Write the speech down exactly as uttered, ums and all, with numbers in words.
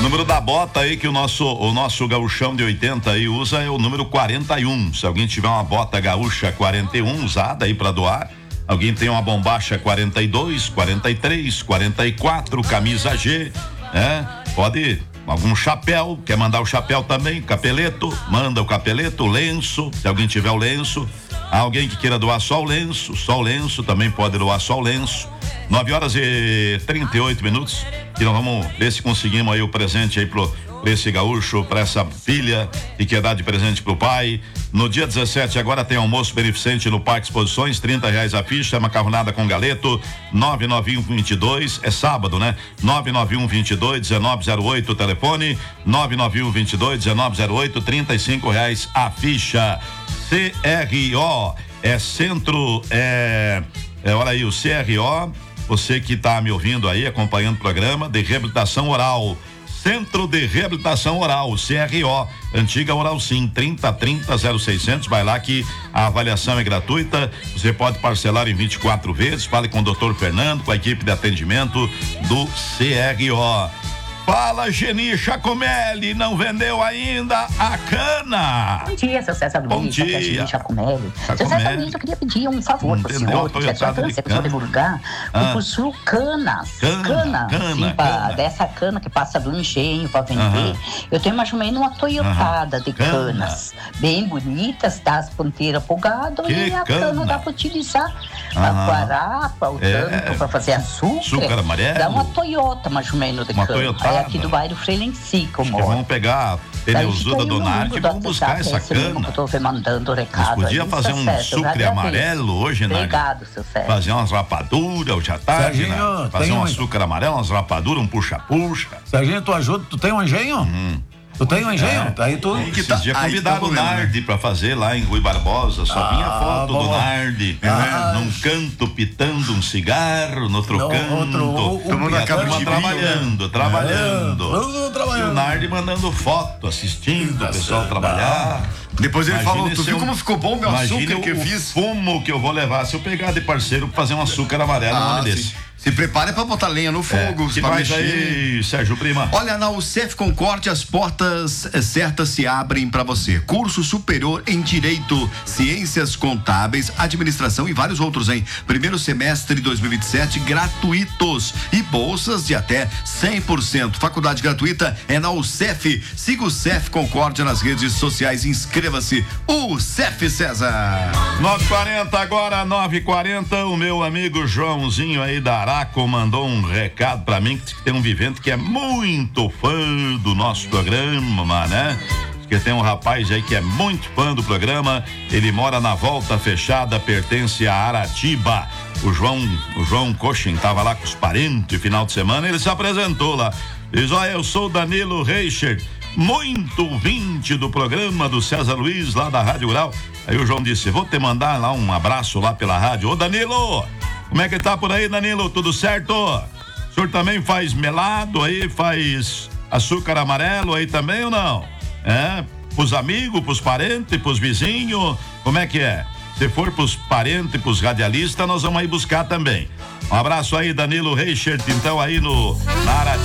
O número da bota aí que o nosso, o nosso gauchão de oitenta aí usa é o número quarenta e um. Se alguém tiver uma bota gaúcha quarenta e um usada aí pra doar, alguém tem uma bombacha quarenta e dois, quarenta e três, quarenta e quatro, camisa G, né? Pode, algum chapéu, quer mandar o chapéu também, capeleto, manda o capeleto, lenço, se alguém tiver o lenço. Alguém que queira doar só o lenço, só o lenço, também pode doar só o lenço. nove horas e trinta e oito minutos. E nós vamos ver se conseguimos aí o presente aí pro, pra esse gaúcho, pra essa filha que quer dar de presente pro pai. No dia dezessete agora tem almoço beneficente no Parque Exposições, trinta reais a ficha, macarronada com galeto, nove nove um vinte e dois, é sábado, né? nove nove um vinte e dois, dezenove zero oito, telefone, nove nove um vinte e dois, dezenove zero oito, trinta e cinco reais a ficha. C R O é centro, é, é olha aí, o C R O, você que está me ouvindo aí, acompanhando o programa de reabilitação oral, Centro de Reabilitação Oral, C R O, antiga Oral Sim, trinta trinta zero seiscentos, vai lá que a avaliação é gratuita, você pode parcelar em vinte e quatro vezes, fale com o doutor Fernando, com a equipe de atendimento do C R O. Fala, Geni Chacomelli, não vendeu ainda a cana? Bom dia, seu César Luiz. Bom dia. Aqui é a Geni Chacomelli. Seu César Luiz, eu queria pedir um favor pro senhor, que a senhora tem a divulgar, ah. o curso canas. Cana, cana, cana, sim, pra, cana. Dessa cana que passa do engenho pra vender. Aham. Eu tenho mais ou menos uma toyotada Aham. de Cana. canas, bem bonitas, das ponteiras pro gado, Que e a cana, cana dá pra utilizar Aham. pra quarar, pra o É. tanto, pra fazer açúcar. Açúcar amarelo. Dá uma Toyota mais ou menos de Uma cana. Toyotada. É aqui do bairro Frelenci, como Acho que vamos pegar a pneuzuda do Nardi e vamos buscar essa cana. Eu tô mandando o recado. Nós podia aí, fazer um César, sucre amarelo hoje, Nardi. Obrigado, seu César. Fazer umas rapaduras hoje à tarde, né? Serginho, Fazer tem um um- açúcar amarelo, umas rapaduras, um puxa-puxa. Serginho, tu ajuda? Tu tem um engenho? Hum. Tu tem um engenho? É. Aí tu. Aí que tá- esses dias aí convidaram tá o problema, Nardi pra fazer lá em Rui Barbosa, só vinha Ah, foto do vamos- Nardi, Ah. num canto pitando um cigarro, no outro No canto, outro, o- o- tomando o- a turma de vinho, trabalhando, trabalhando. É, tudo trabalhando. E o Nardi mandando foto, assistindo o pessoal certo. trabalhar. Depois ele Imagina falou, tu esse viu um- como ficou bom meu Imagine açúcar que eu o fiz? fumo que eu vou levar se eu pegar de parceiro pra fazer um açúcar amarelo no Ah, nome sim. desse. Se prepare pra botar lenha no É, fogo, que pra mais mexer. aí, Sérgio Prima? Olha, na U C E F Concórdia as portas eh, certas se abrem para você. Curso superior em Direito, Ciências Contábeis, Administração e vários outros, hein? Primeiro semestre de dois mil e vinte e sete, gratuitos e bolsas de até cem por cento. Faculdade gratuita é na U C E F. Siga o C E F Concórdia nas redes sociais. Inscreva-se. U C E F, César. nove e quarenta agora, nove e quarenta, o meu amigo Joãozinho aí da Araco mandou um recado pra mim, que tem um vivente que é muito fã do nosso programa, né? Que tem um rapaz aí que é muito fã do programa, ele mora na Volta Fechada, pertence a Aratiba. O João, o João Cochin tava lá com os parentes final de semana, ele se apresentou lá. Diz, olha, eu sou Danilo Reichert, muito ouvinte do programa do César Luiz, lá da Rádio Rural. Aí o João disse, vou te mandar lá um abraço lá pela rádio. Ô Danilo, como é que tá por aí, Danilo? Tudo certo? O senhor também faz melado aí, faz açúcar amarelo aí também ou não? É, pros amigos, pros parentes, pros vizinhos, como é que é? Se for pros parentes, pros radialistas, nós vamos aí buscar também. Um abraço aí, Danilo Reichert, então aí no, na Aratiba.